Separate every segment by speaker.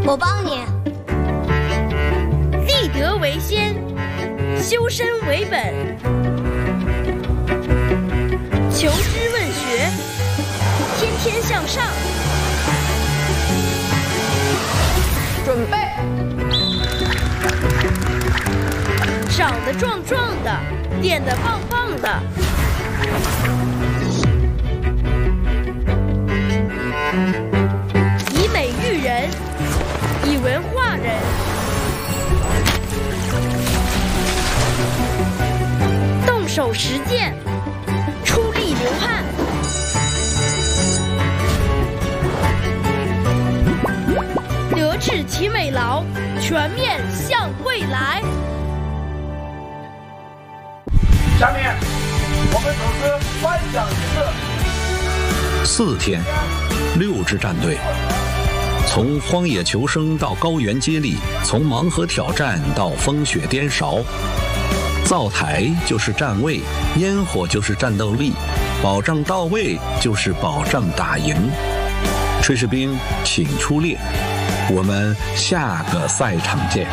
Speaker 1: 我帮你。
Speaker 2: 立德为先，修身为本。求知问学，天天向上。
Speaker 3: 准备。
Speaker 2: 长得壮壮的，练得棒棒的。以美育人，以文化人。动手实践，出力流汗。德智体美劳，全面向未来。
Speaker 4: 下面我们组织颁奖仪式。
Speaker 5: 4天，6支战队，从荒野求生到高原接力，从盲盒挑战到风雪颠勺，灶台就是站位，烟火就是战斗力，保障到位就是保障打赢。炊事兵，请出列，我们下个赛场见。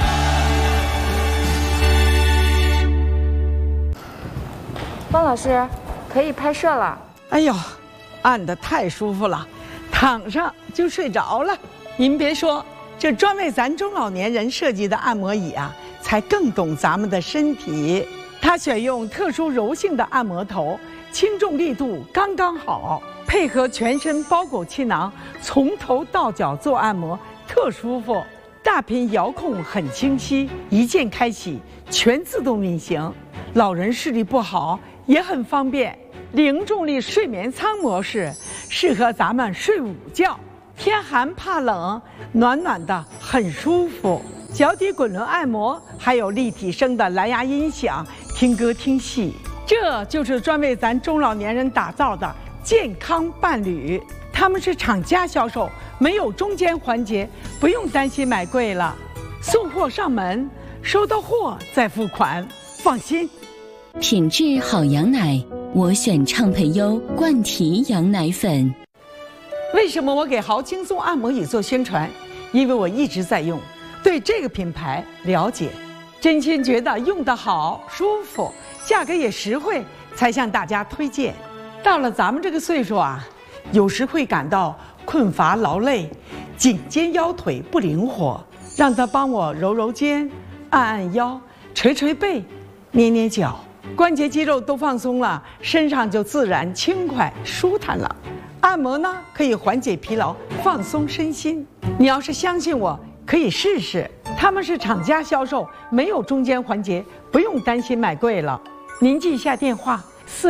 Speaker 3: 方老师，可以拍摄了。
Speaker 6: 哎呦，按得太舒服了，躺上就睡着了。您别说，这专为咱中老年人设计的按摩椅啊，才更懂咱们的身体。它选用特殊柔性的按摩头，轻重力度刚刚好，配合全身包裹气囊，从头到脚做按摩特舒服。大屏遥控很清晰，一键开启，全自动运行。老人视力不好也很方便。零重力睡眠舱模式适合咱们睡午觉，天寒怕冷，暖暖的很舒服。脚底滚轮按摩，还有立体声的蓝牙音响，听歌听戏。这就是专为咱中老年人打造的健康伴侣。他们是厂家销售，没有中间环节，不用担心买贵了。送货上门，收到货再付款，放心。
Speaker 7: 品质好羊奶，我选畅培优冠提羊奶粉。
Speaker 6: 为什么我给豪轻松按摩椅做宣传？因为我一直在用，对这个品牌了解，真心觉得用得好、舒服，价格也实惠，才向大家推荐。到了咱们这个岁数啊，有时会感到困乏劳累，颈肩腰腿不灵活，让他帮我揉揉肩、按按腰、捶捶背、捏捏脚，关节肌肉都放松了，身上就自然轻快舒坦了。按摩呢，可以缓解疲劳，放松身心。你要是相信我，可以试试。他们是厂家销售，没有中间环节，不用担心买贵了。您记一下电话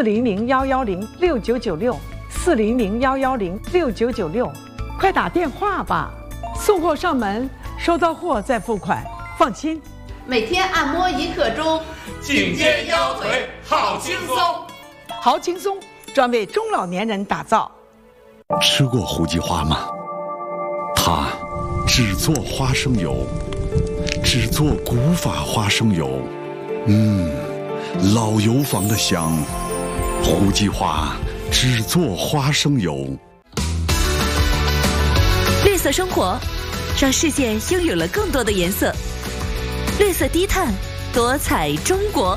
Speaker 6: ：400-110-6996，400-110-6996，快打电话吧。送货上门，收到货再付款，放心。
Speaker 8: 每天按摩1刻钟，
Speaker 4: 颈肩腰腿好轻松。
Speaker 6: 好轻松，专为中老年人打造。
Speaker 9: 吃过胡记花吗？它只做花生油，只做古法花生油。老油坊的香。胡记花只做花生油。
Speaker 7: 绿色生活，让世界拥有了更多的颜色。绿色低碳，多彩中国。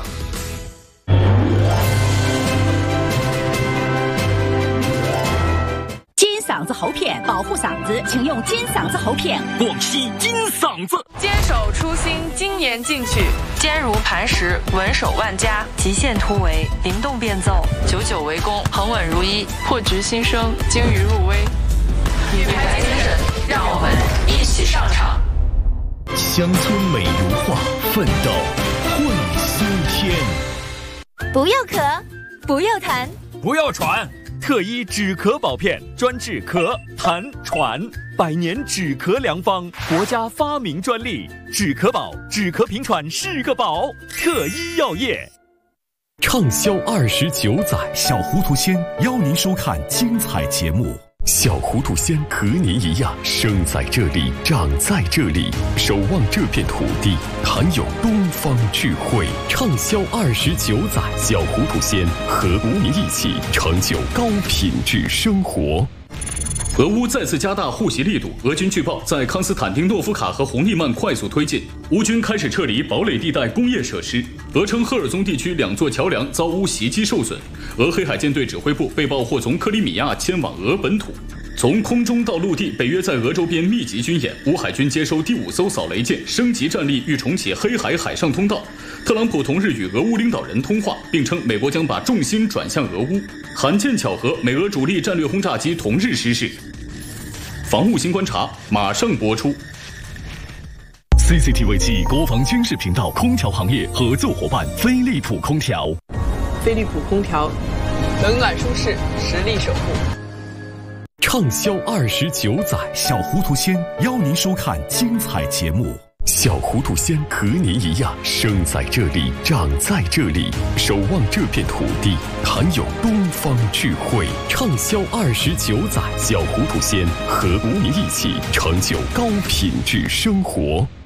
Speaker 10: 金嗓子喉片，保护嗓子，请用金嗓子喉片。
Speaker 11: 广西金嗓子，
Speaker 12: 坚守初心，精研进取，坚如磐石，稳守万家，极限突围，灵动变奏，久久为功，恒稳如一，破局新生，精于入微。女排精神，让我们一起上场。
Speaker 11: 乡村美如画，奋斗会苏天。
Speaker 1: 不要咳，
Speaker 7: 不要痰，
Speaker 11: 不要喘。特医止咳宝片，专治咳、痰、喘，100年止咳良方，国家发明专利。止咳宝，止咳平喘是个宝。特医药业。
Speaker 13: 畅销29载，小糊涂仙邀您收看精彩节目。小糊涂仙和您一样，生在这里，长在这里，守望这片土地，含有东方智慧。畅销29载，小糊涂仙和您一起成就高品质生活。 俄乌再次加大护袭力度，俄军据报在康斯坦丁诺夫卡和红利曼快速推进，乌军开始撤离堡垒地带工业设施。俄称赫尔松地区2座桥梁遭乌袭击受损。俄黑海舰队指挥部被曝或从克里米亚迁往俄本土。从空中到陆地，北约在俄周边密集军演，乌海军接收第5艘扫雷舰，升级战力，欲重启黑海海上通道。特朗普同日与俄乌领导人通话，并称美国将把重心转向俄乌。罕见巧合，美俄主力战略轰炸机同日失事。防务新观察马上播出。CCTV 暨国防军事频道空调行业合作伙伴飞利浦空调。
Speaker 14: 飞利浦空调，冷暖舒适，实力守护。
Speaker 13: 畅销29载，小糊涂仙邀您收看精彩节目。小糊涂仙和您一样，生在这里，长在这里，守望这片土地，含有东方智慧。畅销29载，小糊涂仙和您一起成就高品质生活。